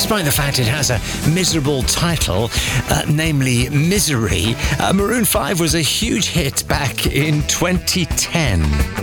despite the fact it has a miserable title, namely Misery, Maroon 5 was a huge hit back in 2010.